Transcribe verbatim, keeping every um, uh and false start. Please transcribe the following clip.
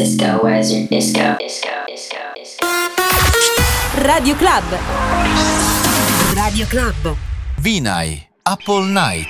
Cisco, where's your disco? Disco, disco, disco. Radio Club. Radio Club. V-Night, Apple Night.